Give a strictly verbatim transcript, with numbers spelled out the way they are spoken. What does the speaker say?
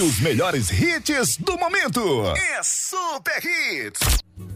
Os melhores hits do momento. É Super Hits.